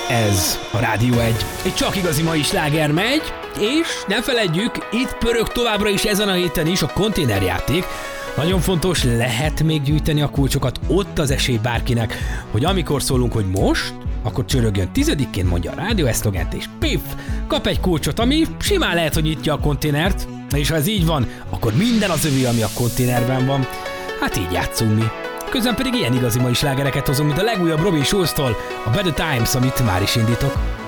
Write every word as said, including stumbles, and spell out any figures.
Ez a Rádió egy. Egy csak igazi mai sláger megy, és ne feledjük, itt pörög továbbra is ezen a héten is a konténerjáték. Nagyon fontos, lehet még gyűjteni a kulcsokat, ott az esély bárkinek, hogy amikor szólunk, hogy most, akkor csörögjön tizedikén, mondja a rádió eszlogent, és piff, kap egy kulcsot, ami simán lehet, hogy nyitja a konténert, és ha ez így van, akkor minden az övé, ami a konténerben van. Hát így játszunk mi. Közben pedig ilyen igazi mai slágereket hozunk, mint a legújabb Robin Schulz-tól, a Better Times, amit már is indítok.